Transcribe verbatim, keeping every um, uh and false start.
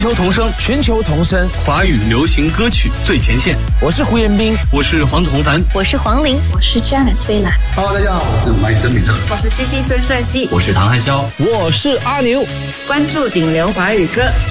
全球童声， 全球童声， 华语流行歌曲最前线。 我是胡彦斌， 我是黄子弘凡， 我是黄龄，我是 Janet 飞兰。 Hello， 大家好，我是麦曾敏特， 我是西西孙帅熙， 我是唐汉霄， 我是阿牛。 关注顶流华语歌。